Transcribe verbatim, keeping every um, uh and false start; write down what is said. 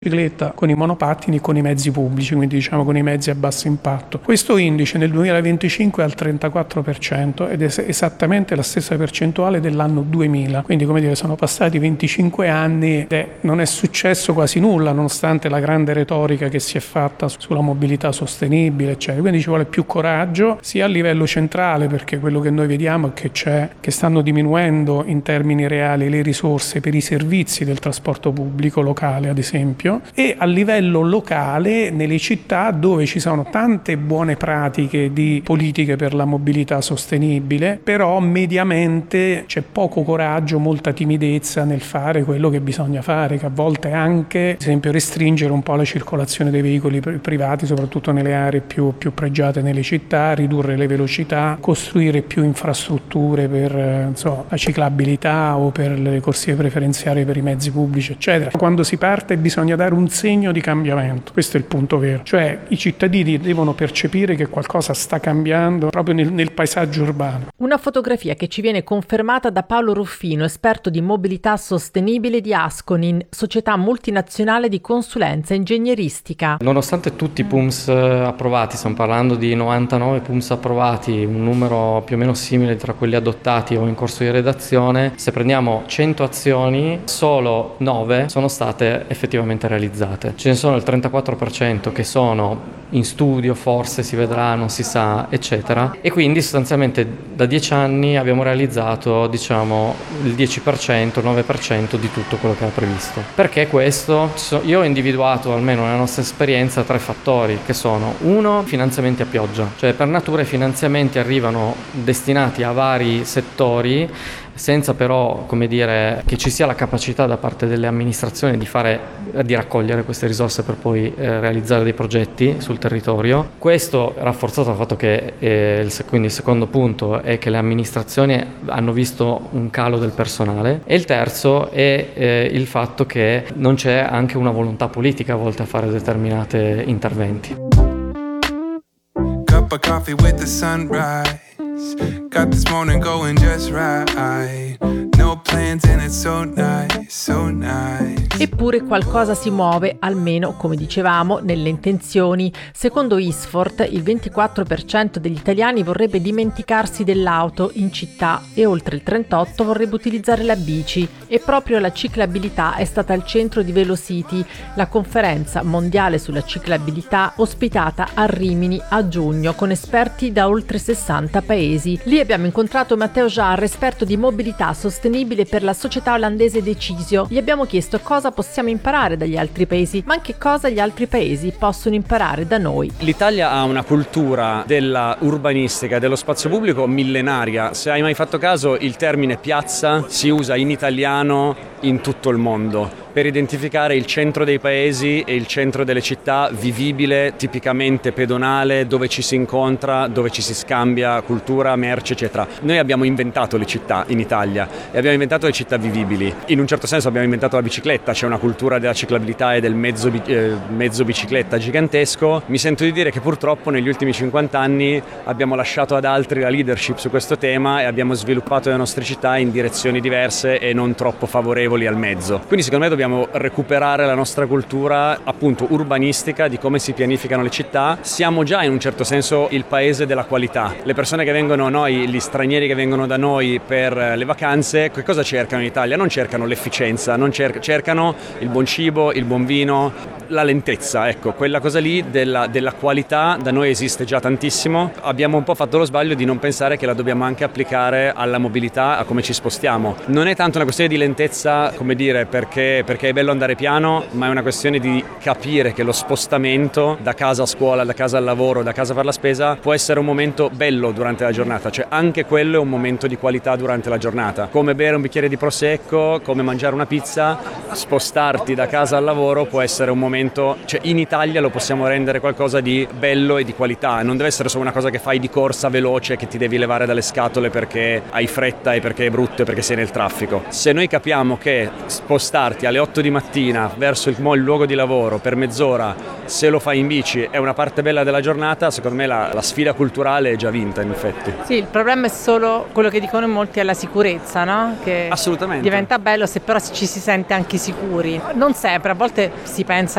bicicletta, con i monopattini e con i mezzi pubblici, quindi diciamo con i mezzi a basso impatto. Questo indice nel duemilaventicinque è al trentaquattro per cento ed è esattamente la stessa percentuale dell'anno duemila, quindi come dire sono passati venticinque anni ed è, non è successo quasi nulla nonostante la grande retorica che si è fatta sulla mobilità sostenibile eccetera, quindi ci vuole più coraggio sia a livello centrale, perché quello che noi vediamo è che c'è che stanno diminuendo in termini reali le risorse per i servizi del trasporto pubblico locale ad esempio, e a livello locale nelle città dove ci sono tante buone pratiche di politiche per la mobilità sostenibile, però mediamente c'è poco coraggio, molta timidezza nel fare quello che bisogna fare, che a volte è anche, ad esempio, restringere un po' la circolazione dei veicoli privati, soprattutto nelle aree più, più pregiate nelle città, ridurre le velocità, costruire più infrastrutture per insomma, la ciclabilità o per le corsie preferenziali per i mezzi pubblici, eccetera. Quando si parte bisogna dare un segno di cambiamento, questo è il punto vero, cioè i cittadini devono percepire che qualcosa sta cambiando proprio nel, nel paesaggio urbano. Una fotografia che ci viene confermata da Paolo Ruffino, esperto di mobilità sostenibile di Asconin, società multinazionale di consulenza ingegneristica. Nonostante tutti i P U M S approvati, stiamo parlando di novantanove P U M S approvati, un numero più o meno simile tra quelli adottati o in corso di redazione, se prendiamo cento azioni, solo nove sono state effettivamente realizzate. Ce ne sono il trentaquattro per cento che sono in studio, forse si vedrà, non si sa, eccetera. E quindi sostanzialmente da dieci anni abbiamo realizzato, diciamo, il dieci per cento, il nove per cento di tutto quello che era previsto. Perché questo? Io ho individuato, almeno nella nostra esperienza, tre fattori, che sono: uno, finanziamenti a pioggia, cioè per natura i finanziamenti arrivano destinati a vari settori, senza però, come dire, che ci sia la capacità da parte delle amministrazioni di fare, di raccogliere queste risorse per poi eh, realizzare dei progetti sul territorio. Questo rafforzato dal fatto che, eh, il, quindi il secondo punto è che le amministrazioni hanno visto un calo del personale, e il terzo è eh, il fatto che non c'è anche una volontà politica a volte a fare determinati interventi. Cup of coffee with the sunrise. Got this morning going just right. No plans and it's so nice, so nice. Eppure qualcosa si muove, almeno come dicevamo, nelle intenzioni. Secondo Isfort, il ventiquattro per cento degli italiani vorrebbe dimenticarsi dell'auto in città e oltre il trentotto per cento vorrebbe utilizzare la bici. E proprio la ciclabilità è stata al centro di Velocity, la conferenza mondiale sulla ciclabilità ospitata a Rimini a giugno con esperti da oltre sessanta paesi. Lì abbiamo incontrato Matteo Jarre, esperto di mobilità sostenibile per la società olandese Decisio. Gli abbiamo chiesto cosa possiamo imparare dagli altri paesi, ma anche cosa gli altri paesi possono imparare da noi. L'Italia ha una cultura della urbanistica e dello spazio pubblico millenaria. Se hai mai fatto caso, il termine piazza si usa in italiano in tutto il mondo per identificare il centro dei paesi e il centro delle città vivibile, tipicamente pedonale, dove ci si incontra, dove ci si scambia cultura, merce, eccetera. Noi abbiamo inventato le città in Italia e abbiamo inventato le città vivibili. In un certo senso abbiamo inventato la bicicletta, c'è una cultura della ciclabilità e del mezzo, eh, mezzo bicicletta gigantesco. Mi sento di dire che purtroppo negli ultimi cinquanta anni abbiamo lasciato ad altri la leadership su questo tema e abbiamo sviluppato le nostre città in direzioni diverse e non troppo favorevoli al mezzo. Quindi secondo me dobbiamo recuperare la nostra cultura appunto urbanistica di come si pianificano le città. Siamo già in un certo senso il paese della qualità. Le persone che vengono noi, gli stranieri che vengono da noi per le vacanze, che cosa cercano in Italia? Non cercano l'efficienza, non cer- cercano il buon cibo, il buon vino, la lentezza, ecco, quella cosa lì della, della qualità da noi esiste già tantissimo. Abbiamo un po' fatto lo sbaglio di non pensare che la dobbiamo anche applicare alla mobilità, a come ci spostiamo. Non è tanto una questione di lentezza, come dire, perché, perché è bello andare piano, ma è una questione di capire che lo spostamento da casa a scuola, da casa al lavoro, da casa a fare la spesa può essere un momento bello durante la giornata, cioè anche quello è un momento di qualità durante la giornata. Come bere un bicchiere di prosecco, come mangiare una pizza, spostarti da casa al lavoro può essere un momento, cioè in Italia lo possiamo rendere qualcosa di bello e di qualità, non deve essere solo una cosa che fai di corsa veloce, che ti devi levare dalle scatole perché hai fretta e perché è brutto e perché sei nel traffico. Se noi capiamo che spostarti alle otto di mattina verso il, il luogo di lavoro per mezz'ora, se lo fai in bici, è una parte bella della giornata, secondo me la, la sfida culturale è già vinta in effetti. Sì, il problema è solo quello che dicono molti, è la sicurezza, no? Che assolutamente diventa bello se però ci si sente anche sicuri sicuri. Non sempre, a volte si pensa